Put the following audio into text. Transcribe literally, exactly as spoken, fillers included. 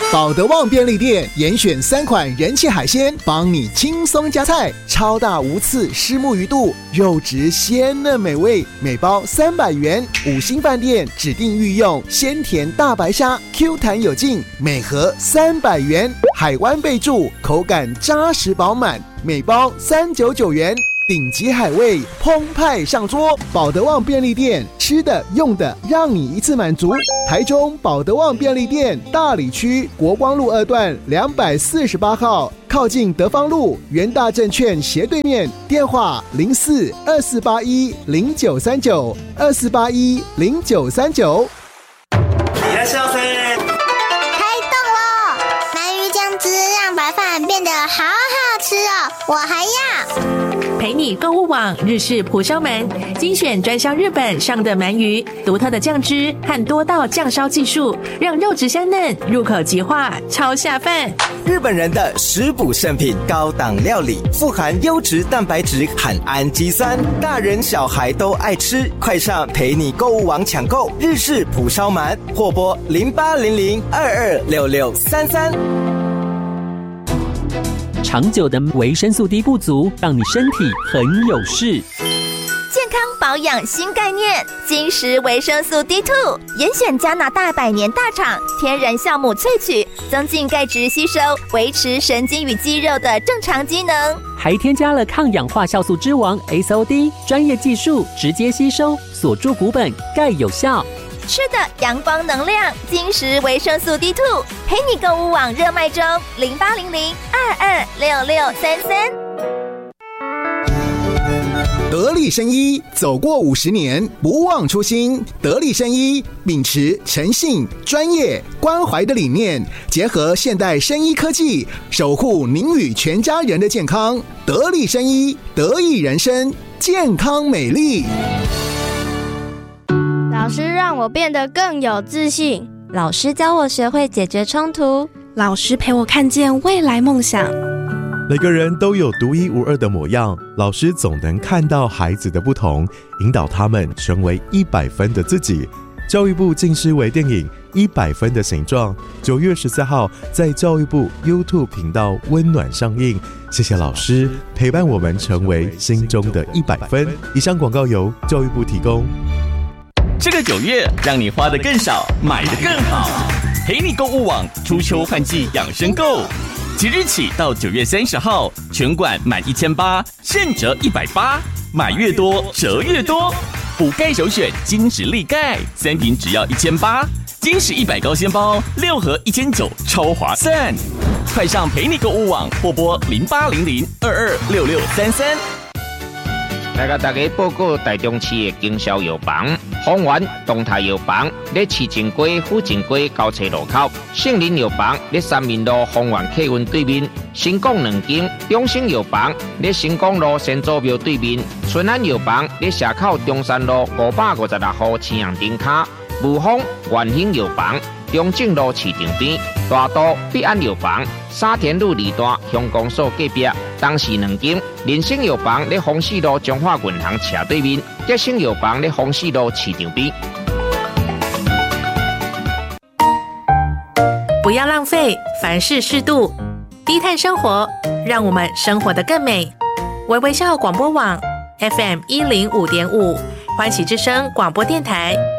保德旺便利店严选三款人气海鲜，帮你轻松加菜。超大无刺虱目鱼肚，肉质鲜嫩美味，每包三百元。五星饭店指定御用鲜甜大白虾 ，Q 弹有劲，每盒三百元。海湾贝柱，口感扎实饱满，每包三百九十九元。顶级海味澎湃上桌，保德旺便利店，吃的用的让你一次满足。台中保德旺便利店大里区国光路二段两百四十八号，靠近德芳路元大证券斜对面，电话零四二四八一零九三九二四八一零九三九。 いらっしゃいませ。 开动喽！鳗鱼酱汁让白饭变得好好吃哦，我还要。 陪你购物网日式蒲烧鳗，精选专销日本上的鳗鱼，独特的酱汁和多道酱烧技术，让肉质香嫩，入口即化，超下饭。 日本人的食补圣品，高档料理，富含优质蛋白质和氨基酸，大人小孩都爱吃。快上陪你购物网抢购日式蒲烧鳗，或拨零八零零二二六六三三。 长久的维生素 D 不足，让你身体很有事。 健康保养新概念，金石维生素 D 二 严选加拿大百年大厂天然酵母萃取，增进钙质吸收，维持神经与肌肉的正常机能， 还添加了抗氧化酵素之王 S O D， 专业技术直接吸收，锁住骨本，钙有效。 吃的阳光能量，金石维生素 D 二 陪你购物网热卖中，零八零零二二六六三三。 得力生医走过五十年，不忘初心。得力生医秉持诚信、专业、关怀的理念，结合现代生医科技，守护您与全家人的健康。得力生医，得益人生，健康美丽。 老师让我变得更有自信， 老师教我学会解决冲突， 老师陪我看见未来梦想。 每个人都有独一无二的模样，老师总能看到孩子的不同，引导他们成为一百分的自己。教育部近视微电影《一百分的形状》九月十四号在教育部 YouTube 频道温暖上映。谢谢老师陪伴我们成为心中的一百分。以上广告由教育部提供。 这个九月，让你花得更少，买得更好。陪你购物网初秋换季养生购，即日起到九月三十号，全馆满一千八，现折一百八，买越多折越多。补钙首选金石力钙，三瓶只要一千八，金石一百高纤包六盒一千九，超划算。快上陪你购物网或拨零八零零二二六六三三。 来甲大家报告台中市的经销药房，丰源东泰药房在市政街府政街交叉路口，杏林药房在三民路丰源客运对面，新港两间中兴药房在新港路先祖庙对面，春安药房在社口中山路五百五十六号青阳顶卡，武丰元兴药房中正路市场边，大都必安药房沙田路二段乡公所隔壁，东市两间人生药房在丰市路中华银行斜对面，吉生药房在丰市路市场边。 不要浪费，凡事适度，低碳生活，让我们生活得更美。微微笑广播网 F M 一零五点五，欢喜之声广播电台。